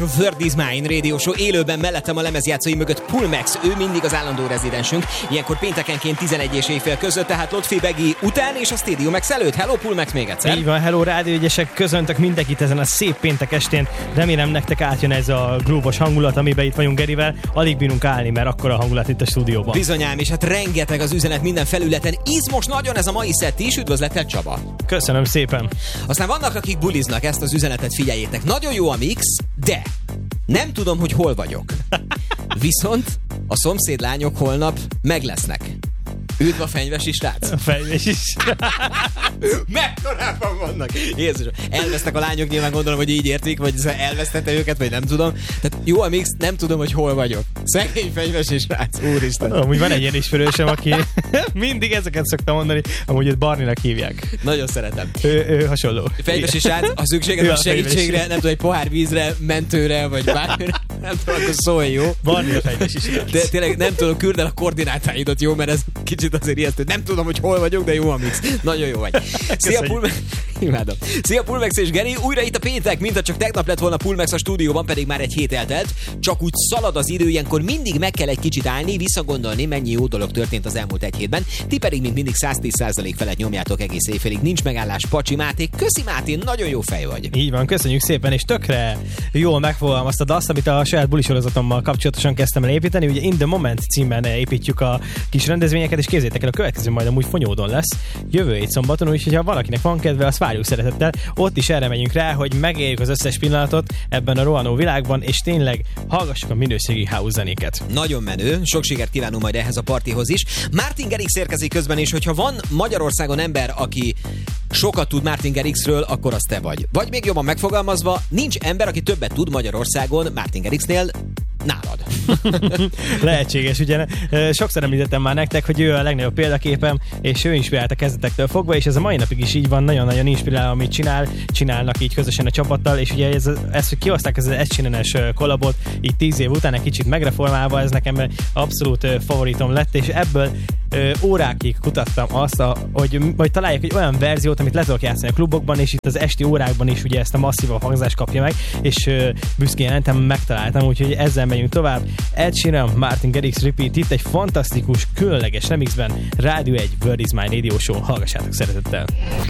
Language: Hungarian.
Word is Mine Radio Show élőben, mellettem a lemezjátszói mögött Pulmex, ő mindig az állandó rezidensünk, ilyenkor péntekenként 11 és éjfél között, tehát Lotfi Begi után és a Stadium X előtt. Hello Pulmex még egyszer. Így van, hello rádióügyesek, köszöntök mindenkit ezen a szép péntek estén, remélem nektek átjön ez a grúvos hangulat, amiben itt vagyunk Gerivel, alig bírunk állni, mert akkora hangulat itt a stúdióban. Bizonyám, és hát rengeteg az üzenet minden felületen, izmos nagyon ez a mai szett is, üdvözlettel Csaba. Köszönöm szépen. Aztán vannak, akik buliznak, ezt az üzenetet figyeljétek. Nagyon jó a mix, de nem tudom, hogy hol vagyok. Viszont a szomszédlányok holnap meg lesznek. Üdv a fenyvesi srác! A fenyvesi srác! Mekkorában vannak! Jézusom! Elvesztek a lányok, nyilván gondolom, hogy így értik, vagy elvesztette őket, vagy nem tudom. Tehát jó a mix, nem tudom, hogy hol vagyok. Szegény fenyvesi srác, úristen! Amúgy van egy ilyen ismerősöm, aki mindig ezeket szokta mondani, amúgy őt Barninak hívják. Nagyon szeretem. Ő hasonló. Fenyvesi srác, ha szükséged a segítségre, nem tudom, egy pohár vízre, mentőre, vagy bármire, nem tudom, akkor szólj, jó? Barni a fenyvesi srác. De tényleg nem tudom, küld el a koordinátáidat, jó? Mert ez kicsit azért ijesztő. Nem tudom, hogy hol vagyok, de jó a mix. Nagyon jó vagy. Szia Pulmex! Imádom. Szia Pulmex és Geri, újra itt a péntek, mintha csak tegnap lett volna Pulmex a stúdióban, pedig már egy hét eltelt. Csak úgy szalad az idő, ilyenkor mindig meg kell egy kicsit állni, visszagondolni, mennyi jó dolog történt az elmúlt egy hétben. Ti pedig, mint mindig 110% felett nyomjátok egész éjfélig. Nincs megállás, Pacsi Máté. Köszi Máté, nagyon jó fej vagy. Így van, köszönjük szépen, és tökre jól megfogalmaztad azt, amit a saját bulisorozatommal kapcsolatosan kezdtem el építeni. Ugye In the Moment címen építjük a kis rendezvényeket, és képzeljétek el, a következő majd amúgy Fonyódon lesz, jövő hét szombaton, úgyhogy ha valakinek van kedve, azt várjuk szeretettel. Ott is erre megyünk rá, hogy megéljük az összes pillanatot ebben a rohanó világban, és tényleg hallgassuk a minőségi house zenéket. Nagyon menő, sok sikert kívánunk majd ehhez a partihoz is. Martin Garrix érkezik közben, és hogyha van Magyarországon ember, aki sokat tud Martin Garrixről, akkor az te vagy. Vagy még jobban megfogalmazva, nincs ember, aki többet tud Magyarországon Martin Garrixnél nálad. Lehetséges, ugye? Sokszor említettem már nektek, hogy ő a legnagyobb példaképem, és ő inspirált a kezdetektől fogva, és ez a mai napig is így van, nagyon-nagyon inspirál, amit csinálnak így közösen a csapattal, és ugye ez hogy kihozták ez az S-csinenes kollabot, így 10 év után egy kicsit megreformálva, ez nekem abszolút favoritom lett, és ebből órákig kutattam azt, hogy találjak egy olyan verziót, amit le tudok játszani a klubokban, és itt az esti órákban is ugye ezt a masszívabb hangzást kapja meg, és büszkén jelentem, megtaláltam, úgyhogy ezzel megyünk tovább. Ed Sheeran, Martin Garrix Repeat, itt egy fantasztikus, különleges remixben, Rádió 1, Word is Mine Radio Show, hallgassátok szeretettel!